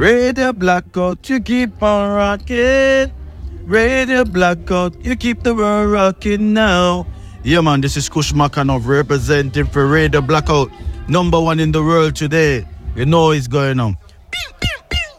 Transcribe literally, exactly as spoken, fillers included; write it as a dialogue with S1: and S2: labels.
S1: Radio Blackout, you keep on rocking. Radio Blackout, you keep the world rocking now. Yeah, man, this is Kush Makanov representing for Radio Blackout, number one in the world today. You know what's going on.